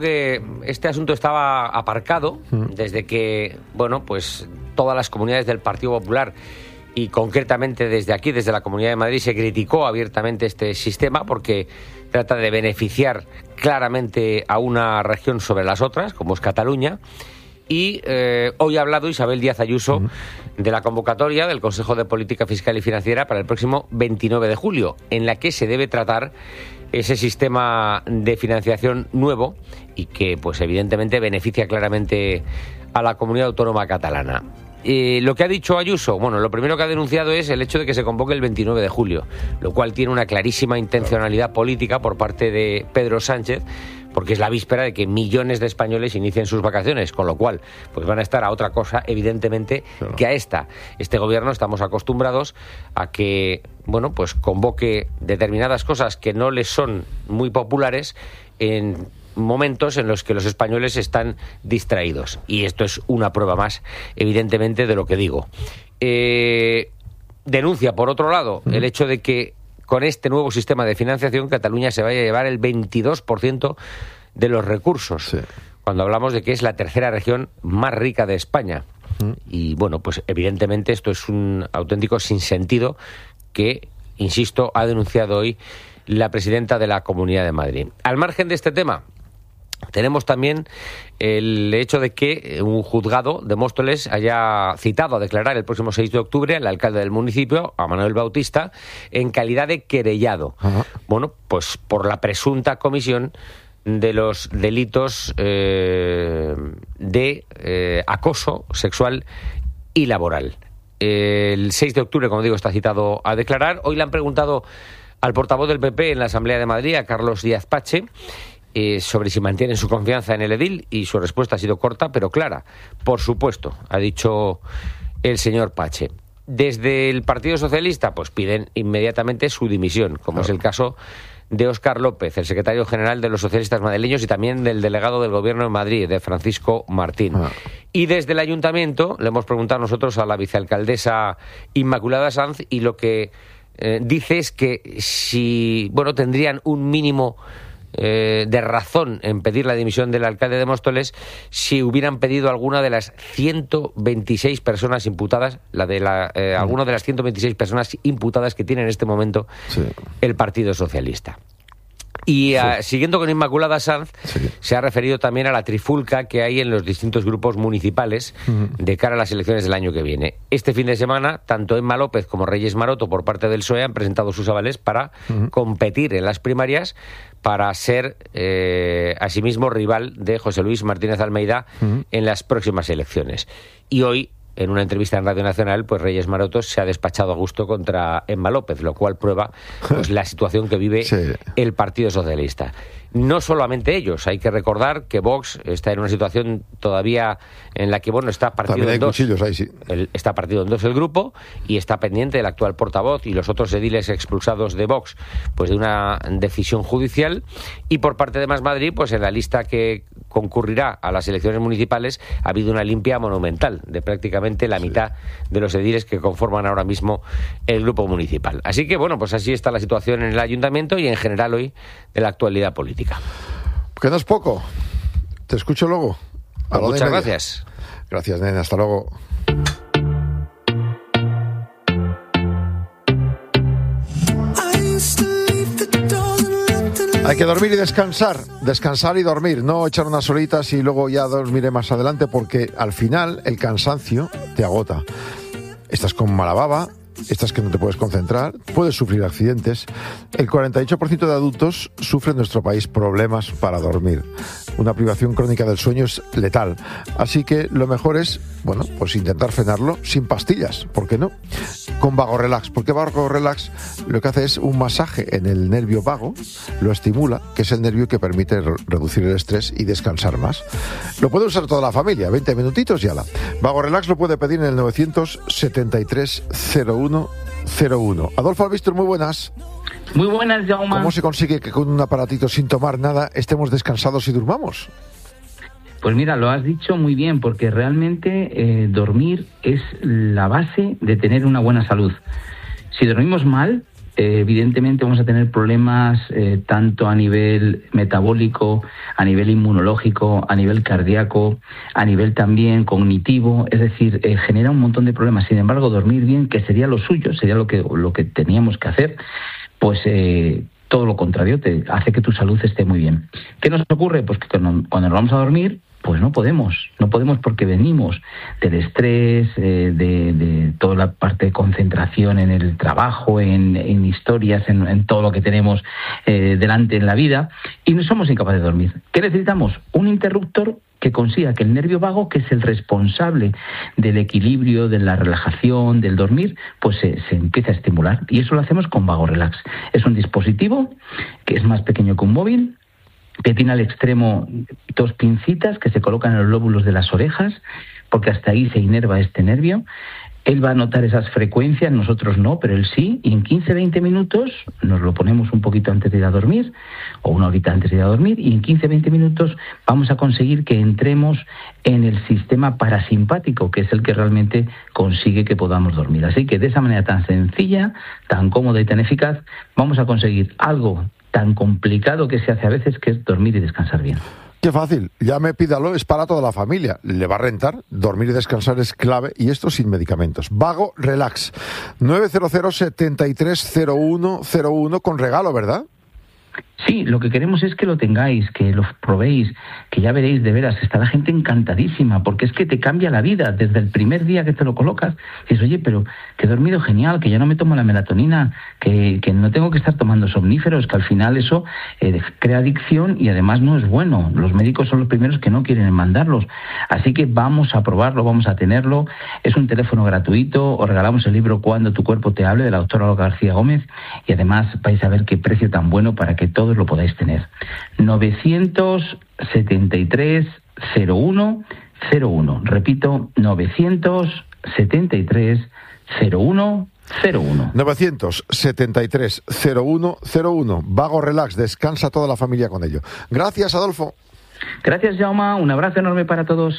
Que este asunto estaba aparcado desde que, pues todas las comunidades del Partido Popular y concretamente desde aquí, desde la Comunidad de Madrid, se criticó abiertamente este sistema porque trata de beneficiar claramente a una región sobre las otras, como es Cataluña. Y hoy ha hablado Isabel Díaz Ayuso de la convocatoria del Consejo de Política Fiscal y Financiera para el próximo 29 de julio, en la que se debe tratar ese sistema de financiación nuevo y que, pues evidentemente, beneficia claramente a la comunidad autónoma catalana. Lo que ha dicho Ayuso, lo primero que ha denunciado es el hecho de que se convoque el 29 de julio, lo cual tiene una clarísima intencionalidad política por parte de Pedro Sánchez, porque es la víspera de que millones de españoles inicien sus vacaciones, con lo cual pues van a estar a otra cosa, evidentemente, que a esta. Este gobierno estamos acostumbrados a que, pues convoque determinadas cosas que no les son muy populares en momentos en los que los españoles están distraídos. Y esto es una prueba más, evidentemente, de lo que digo. Denuncia, por otro lado, el hecho de que con este nuevo sistema de financiación Cataluña se vaya a llevar el 22% de los recursos, cuando hablamos de que es la tercera región más rica de España. Y pues evidentemente esto es un auténtico sinsentido que, insisto, ha denunciado hoy la presidenta de la Comunidad de Madrid. Al margen de este tema, tenemos también el hecho de que un juzgado de Móstoles haya citado a declarar el próximo 6 de octubre al alcalde del municipio, a Manuel Bautista, en calidad de querellado. Pues por la presunta comisión de los delitos de acoso sexual y laboral. El 6 de octubre, como digo, está citado a declarar. Hoy le han preguntado al portavoz del PP en la Asamblea de Madrid, a Carlos Díaz Pache, sobre si mantienen su confianza en el edil, y su respuesta ha sido corta pero clara. Por supuesto, ha dicho el señor Pache. Desde el Partido Socialista pues piden inmediatamente su dimisión, como es el caso de Óscar López, el secretario general de los socialistas madrileños, y también del delegado del Gobierno en Madrid, de Francisco Martín. Y desde el Ayuntamiento le hemos preguntado nosotros a la vicealcaldesa Inmaculada Sanz, y lo que dice es que si tendrían un mínimo de razón en pedir la dimisión del alcalde de Móstoles si hubieran pedido alguna de las 126 personas imputadas, alguna de las 126 personas imputadas que tiene en este momento el Partido Socialista. Y siguiendo con Inmaculada Sanz, se ha referido también a la trifulca que hay en los distintos grupos municipales de cara a las elecciones del año que viene. Este fin de semana, tanto Emma López como Reyes Maroto, por parte del PSOE, han presentado sus avales para competir en las primarias, para ser asimismo rival de José Luis Martínez Almeida en las próximas elecciones. Y hoy, en una entrevista en Radio Nacional, pues Reyes Maroto se ha despachado a gusto contra Emma López, lo cual prueba la situación que vive el Partido Socialista. No solamente ellos, hay que recordar que Vox está en una situación todavía en la que está partido en dos. Está partido en dos el grupo, y está pendiente el actual portavoz y los otros ediles expulsados de Vox pues de una decisión judicial. Y por parte de Más Madrid, pues en la lista que concurrirá a las elecciones municipales ha habido una limpia monumental de prácticamente la mitad de los ediles que conforman ahora mismo el grupo municipal. Así que pues así está la situación en el ayuntamiento y en general hoy de la actualidad política. Que no es poco. Te escucho luego. Muchas gracias. Gracias, nena. Hasta luego. Hay que dormir y descansar. Descansar y dormir. No echar unas horitas y luego ya dormiré más adelante, porque al final el cansancio te agota. Estás con mala baba, estás que no te puedes concentrar, puedes sufrir accidentes. El 48% de adultos sufre en nuestro país problemas para dormir. Una privación crónica del sueño es letal. Así que lo mejor es, pues intentar frenarlo sin pastillas. ¿Por qué no? Con Vago Relax. Porque Vago Relax lo que hace es un masaje en el nervio vago, lo estimula, que es el nervio que permite reducir el estrés y descansar más. Lo puede usar toda la familia, 20 minutitos y ala. Vago Relax lo puede pedir en el 973 0101. Adolfo Albistur, muy buenas. Muy buenas, Jaume. ¿Cómo se consigue que con un aparatito sin tomar nada estemos descansados y durmamos? Pues mira, lo has dicho muy bien, porque realmente dormir es la base de tener una buena salud. Si dormimos mal, evidentemente vamos a tener problemas tanto a nivel metabólico, a nivel inmunológico, a nivel cardíaco, a nivel también cognitivo, es decir, genera un montón de problemas. Sin embargo, dormir bien, que sería lo suyo, sería lo que teníamos que hacer, pues todo lo contrario, te hace que tu salud esté muy bien. ¿Qué nos ocurre? Pues que cuando nos vamos a dormir, pues no podemos porque venimos del estrés, de toda la parte de concentración en el trabajo, en historias, en todo lo que tenemos delante en la vida, y no somos incapaces de dormir. ¿Qué necesitamos? Un interruptor que consiga que el nervio vago, que es el responsable del equilibrio, de la relajación, del dormir, pues se empiece a estimular. Y eso lo hacemos con Vago Relax. Es un dispositivo que es más pequeño que un móvil, que tiene al extremo 2 pincitas que se colocan en los lóbulos de las orejas, porque hasta ahí se inerva este nervio. Él va a notar esas frecuencias, nosotros no, pero él sí, y en 15-20 minutos nos lo ponemos un poquito antes de ir a dormir, o una horita antes de ir a dormir, y en 15-20 minutos vamos a conseguir que entremos en el sistema parasimpático, que es el que realmente consigue que podamos dormir. Así que de esa manera tan sencilla, tan cómoda y tan eficaz, vamos a conseguir algo tan complicado que se hace a veces, que es dormir y descansar bien. Qué fácil, llame, pídalo, es para toda la familia. Le va a rentar, dormir y descansar es clave, y esto sin medicamentos. Vago Relax, 900-730101 con regalo, ¿verdad? Sí, lo que queremos es que lo tengáis, que lo probéis, que ya veréis, de veras, está la gente encantadísima, porque es que te cambia la vida desde el primer día que te lo colocas. Dices, oye, pero que he dormido genial, que ya no me tomo la melatonina, que no tengo que estar tomando somníferos, que al final eso crea adicción y además no es bueno. Los médicos son los primeros que no quieren mandarlos. Así que vamos a probarlo, vamos a tenerlo. Es un teléfono gratuito, os regalamos el libro Cuando tu cuerpo te hable, de la doctora Olga García Gómez, y además vais a ver qué precio tan bueno para que todos lo podáis tener. 973-0101. Repito, 973-0101. 973-0101. Vago Relax, descansa toda la familia con ello. Gracias, Adolfo. Gracias, Jaume. Un abrazo enorme para todos.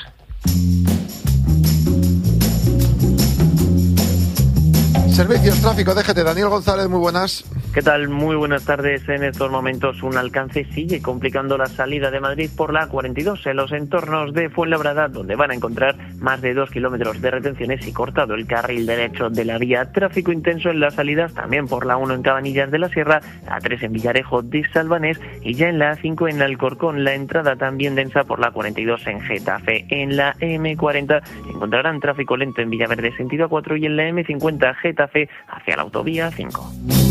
Servicios, tráfico, DGT. Daniel González, muy buenas. ¿Qué tal? Muy buenas tardes. En estos momentos un alcance sigue complicando la salida de Madrid por la 42 en los entornos de Fuenlabrada, donde van a encontrar más de 2 kilómetros de retenciones y cortado el carril derecho de la vía. Tráfico intenso en las salidas también por la 1 en Cabanillas de la Sierra, la 3 en Villarejo de Salvanés y ya en la 5 en Alcorcón. La entrada también densa por la 42 en Getafe. En la M40 encontrarán tráfico lento en Villaverde sentido A4 y en la M50 Getafe hacia la autovía 5.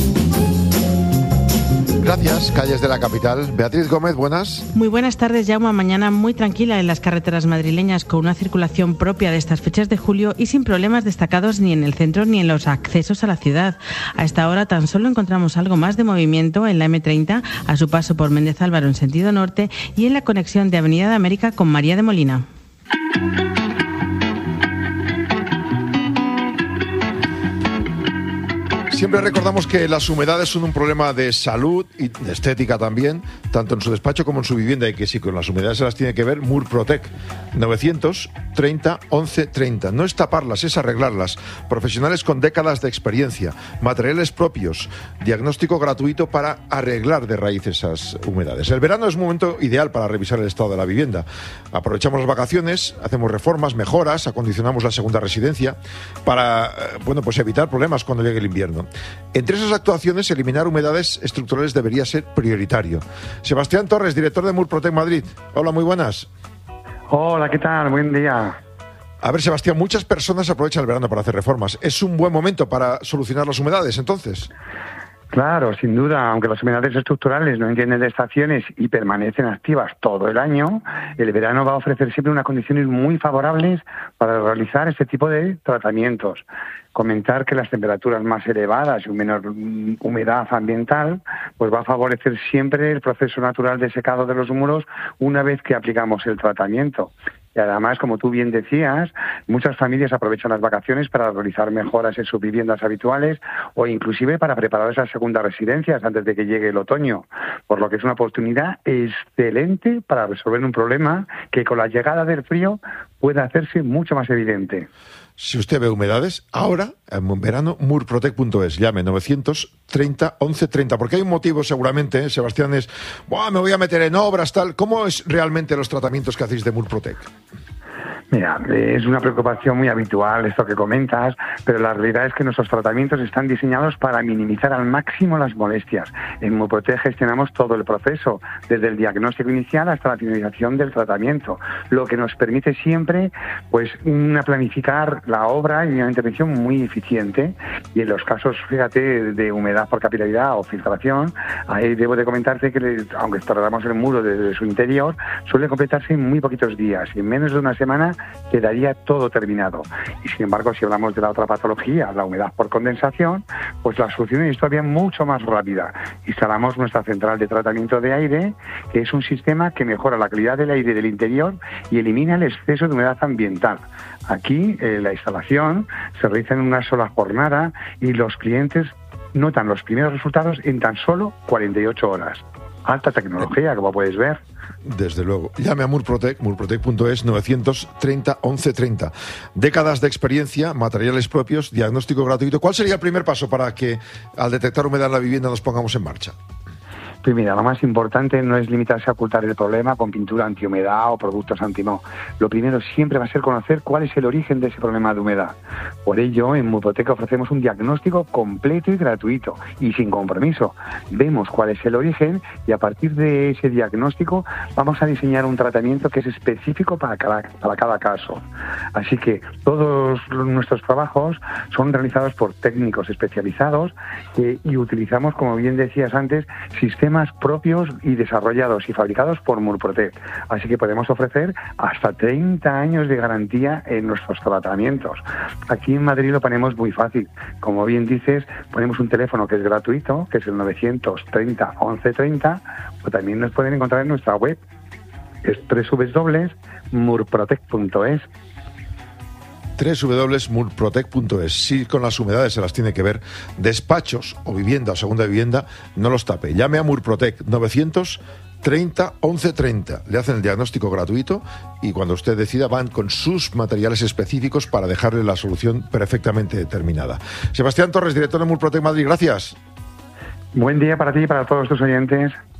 Gracias, calles de la capital. Beatriz Gómez, buenas. Muy buenas tardes, Jaume. Mañana muy tranquila en las carreteras madrileñas, con una circulación propia de estas fechas de julio y sin problemas destacados ni en el centro ni en los accesos a la ciudad. A esta hora tan solo encontramos algo más de movimiento en la M30 a su paso por Méndez Álvaro en sentido norte y en la conexión de Avenida de América con María de Molina. Siempre recordamos que las humedades son un problema de salud y de estética también, tanto en su despacho como en su vivienda, y que si con las humedades se las tiene que ver, Murprotec, 930 11 30. No es taparlas, es arreglarlas. Profesionales con décadas de experiencia, materiales propios, diagnóstico gratuito para arreglar de raíz esas humedades. El verano es un momento ideal para revisar el estado de la vivienda. Aprovechamos las vacaciones, hacemos reformas, mejoras, acondicionamos la segunda residencia para pues evitar problemas cuando llegue el invierno. Entre esas actuaciones, eliminar humedades estructurales debería ser prioritario. Sebastián Torres, director de Murprotec Madrid. Hola, muy buenas. Hola, ¿qué tal? Buen día. A ver, Sebastián, muchas personas aprovechan el verano para hacer reformas. ¿Es un buen momento para solucionar las humedades, entonces? Claro, sin duda, aunque las humedades estructurales no entienden de estaciones y permanecen activas todo el año, el verano va a ofrecer siempre unas condiciones muy favorables para realizar este tipo de tratamientos. Comentar que las temperaturas más elevadas y menor humedad ambiental pues va a favorecer siempre el proceso natural de secado de los muros una vez que aplicamos el tratamiento. Y además, como tú bien decías, muchas familias aprovechan las vacaciones para realizar mejoras en sus viviendas habituales o inclusive para preparar esas segundas residencias antes de que llegue el otoño, por lo que es una oportunidad excelente para resolver un problema que con la llegada del frío puede hacerse mucho más evidente. Si usted ve humedades, ahora, en verano, murprotec.es, llame 930 11 30, porque hay un motivo seguramente, Sebastián, es, me voy a meter en obras, tal. ¿Cómo es realmente los tratamientos que hacéis de Murprotec? Mira, es una preocupación muy habitual esto que comentas, pero la realidad es que nuestros tratamientos están diseñados para minimizar al máximo las molestias. En Murprotec gestionamos todo el proceso, desde el diagnóstico inicial hasta la finalización del tratamiento, lo que nos permite siempre planificar la obra y una intervención muy eficiente. Y en los casos, fíjate, de humedad por capilaridad o filtración, ahí debo de comentarte que aunque tratamos el muro desde su interior, suele completarse en muy poquitos días y en menos de una semana quedaría todo terminado. Y sin embargo, si hablamos de la otra patología, la humedad por condensación, pues la solución es todavía mucho más rápida. Instalamos nuestra central de tratamiento de aire, que es un sistema que mejora la calidad del aire del interior y elimina el exceso de humedad ambiental. Aquí la instalación se realiza en una sola jornada y los clientes notan los primeros resultados en tan solo 48 horas. Alta tecnología, como puedes ver. Desde luego. Llame a Murprotec, murprotec.es, 930 11 30. Décadas de experiencia, materiales propios, diagnóstico gratuito. ¿Cuál sería el primer paso para que al detectar humedad en la vivienda nos pongamos en marcha? Pues mira, lo más importante no es limitarse a ocultar el problema con pintura antihumedad o productos antimoho. Lo primero siempre va a ser conocer cuál es el origen de ese problema de humedad. Por ello, en Murprotec ofrecemos un diagnóstico completo y gratuito y sin compromiso. Vemos cuál es el origen y a partir de ese diagnóstico vamos a diseñar un tratamiento que es específico para cada caso. Así que todos nuestros trabajos son realizados por técnicos especializados y utilizamos, como bien decías antes, sistemas propios y desarrollados y fabricados por Murprotec. Así que podemos ofrecer hasta 30 años de garantía en nuestros tratamientos. Aquí en Madrid lo ponemos muy fácil. Como bien dices, ponemos un teléfono que es gratuito, que es el 930 11 30, o también nos pueden encontrar en nuestra web, es www.murprotec.es. www.murprotec.es. Si con las humedades se las tiene que ver, despachos o vivienda o segunda vivienda, no los tape. Llame a Murprotec 930 11 30. Le hacen el diagnóstico gratuito y cuando usted decida van con sus materiales específicos para dejarle la solución perfectamente determinada. Sebastián Torres, director de Murprotec Madrid, gracias. Buen día para ti y para todos tus oyentes.